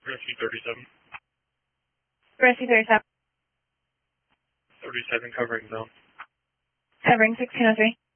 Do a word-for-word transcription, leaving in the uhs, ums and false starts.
Rescue thirty-seven. Rescue thirty-seven. thirty-seven covering zone. Covering sixteen oh three.